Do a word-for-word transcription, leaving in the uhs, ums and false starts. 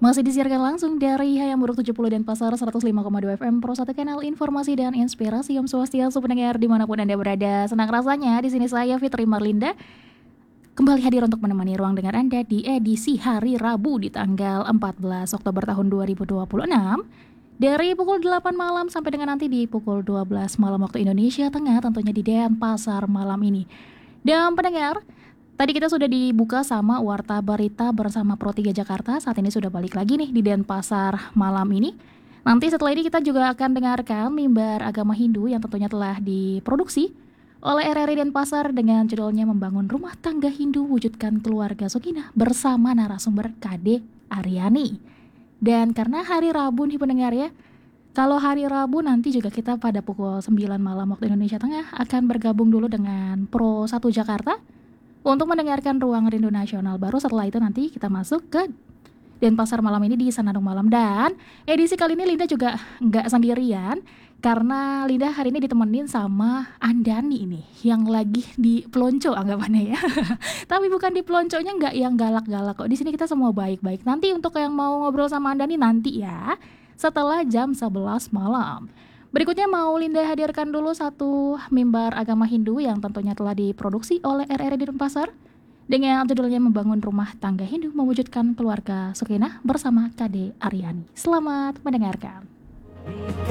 Masih disiarkan langsung dari Hayam Buruk tujuh puluh dan Pasar seratus lima koma dua F M Pro satu kanal informasi dan inspirasi. Om Swastiastu pendengar dimanapun Anda berada. Senang rasanya di sini saya Fitri Marlinda kembali hadir untuk menemani ruang dengar Anda di edisi hari Rabu di tanggal empat belas Oktober tahun dua ribu dua puluh enam dari pukul delapan malam sampai dengan nanti di pukul dua belas malam waktu Indonesia Tengah, tentunya di Denpasar malam ini. Dan pendengar, tadi kita sudah dibuka sama Warta Berita bersama Pro tiga Jakarta. Saat ini sudah balik lagi nih di Denpasar malam ini. Nanti setelah ini kita juga akan dengarkan mimbar agama Hindu yang tentunya telah diproduksi oleh R R I Denpasar dengan judulnya Membangun Rumah Tangga Hindu Wujudkan Keluarga Sakinah bersama narasumber K D Aryani. Dan karena hari Rabu nih pendengar ya, kalau hari Rabu nanti juga kita pada pukul sembilan malam waktu Indonesia Tengah akan bergabung dulu dengan Pro satu Jakarta untuk mendengarkan Ruang Rindu Nasional. Baru setelah itu nanti kita masuk ke Denpasar malam ini di Senandung Malam. Dan edisi kali ini Linda juga nggak sendirian, karena Linda hari ini ditemenin sama Andani nih yang lagi di pelonco anggapannya ya. Tapi bukan di pelonconya nggak yang galak-galak kok. Di sini kita semua baik-baik. Nanti untuk yang mau ngobrol sama Andani nanti ya, setelah jam sebelas malam. Berikutnya mau Linda hadirkan dulu satu mimbar agama Hindu yang tentunya telah diproduksi oleh R R I Denpasar dengan judulnya Membangun Rumah Tangga Hindu Mewujudkan Keluarga Sakinah bersama K D Aryani. Selamat mendengarkan.